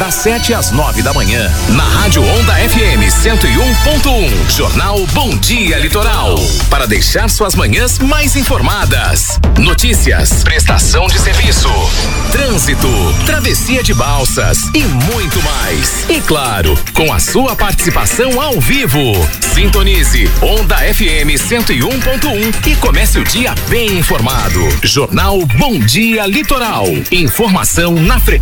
das 7 às 9 da manhã, na Rádio Onda FM 101.1. Jornal Bom Dia Litoral, para deixar suas manhãs mais informadas. Notícias, prestação de serviço, trânsito, travessia de balsas e muito mais. E claro, com a sua participação ao vivo. Sintonize Onda FM 101.1 e comece o dia bem informado. Jornal Bom Dia Litoral. Informação na frequência.